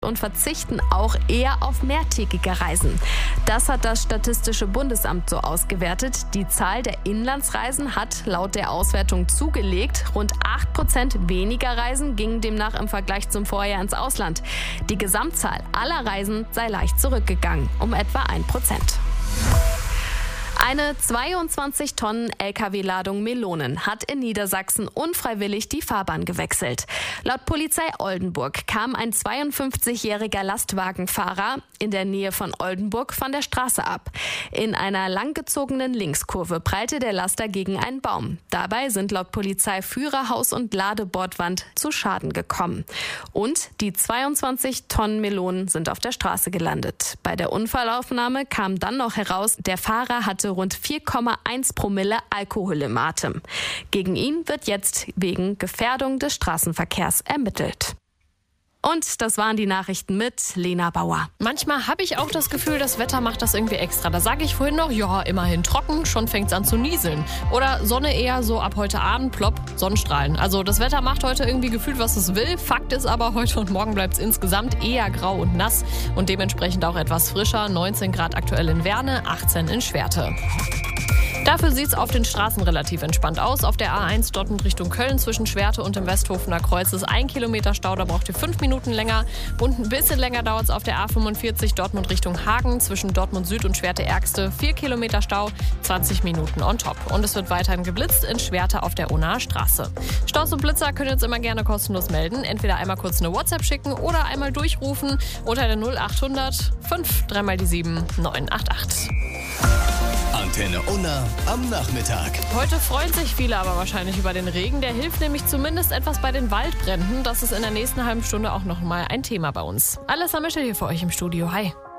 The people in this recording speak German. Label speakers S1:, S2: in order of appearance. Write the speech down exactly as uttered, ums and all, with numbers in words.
S1: und verzichten auch eher auf mehrtägige Reisen. Das hat das Statistische Bundesamt so ausgewertet. Die Zahl der Inlandsreisen hat laut der Auswertung zugelegt. Rund acht Prozent weniger Reisen gingen demnach im Vergleich zum Vorjahr ins Ausland. Die Gesamtzahl aller Reisen sei leicht zurückgegangen, um etwa ein Prozent. Eine zweiundzwanzig Tonnen L K W-Ladung Melonen hat in Niedersachsen unfreiwillig die Fahrbahn gewechselt. Laut Polizei Oldenburg kam ein zweiundfünfzigjähriger Lastwagenfahrer in der Nähe von Oldenburg von der Straße ab. In einer langgezogenen Linkskurve prallte der Laster gegen einen Baum. Dabei sind laut Polizei Führerhaus und Ladebordwand zu Schaden gekommen. Und die zweiundzwanzig Tonnen Melonen sind auf der Straße gelandet. Bei der Unfallaufnahme kam dann noch heraus, der Fahrer hatte rund vier Komma eins Promille Alkohol im Atem. Gegen ihn wird jetzt wegen Gefährdung des Straßenverkehrs ermittelt. Und das waren die Nachrichten mit Lena Bauer.
S2: Manchmal habe ich auch das Gefühl, das Wetter macht das irgendwie extra. Da sage ich vorhin noch, ja, immerhin trocken, schon fängt es an zu nieseln. Oder Sonne eher so ab heute Abend, plopp, Sonnenstrahlen. Also das Wetter macht heute irgendwie gefühlt, was es will. Fakt ist aber, heute und morgen bleibt es insgesamt eher grau und nass und dementsprechend auch etwas frischer. neunzehn Grad aktuell in Werne, achtzehn in Schwerte. Dafür sieht es auf den Straßen relativ entspannt aus. Auf der A eins Dortmund Richtung Köln zwischen Schwerte und dem Westhofener Kreuz ist ein Kilometer Stau, da braucht ihr fünf Minuten länger. Und ein bisschen länger dauert es auf der A fünfundvierzig Dortmund Richtung Hagen zwischen Dortmund Süd und Schwerte Ärgste. vier Kilometer Stau, zwanzig Minuten on top. Und es wird weiterhin geblitzt in Schwerte auf der Unnaer Straße. Staus und Blitzer könnt ihr jetzt immer gerne kostenlos melden. Entweder einmal kurz eine WhatsApp schicken oder einmal durchrufen unter der null achthundert fünf drei mal die sieben neun acht acht.
S3: Antenne Unna am Nachmittag.
S2: Heute freuen sich viele aber wahrscheinlich über den Regen. Der hilft nämlich zumindest etwas bei den Waldbränden. Das ist in der nächsten halben Stunde auch noch mal ein Thema bei uns. Alessa Mischel hier für euch im Studio. Hi.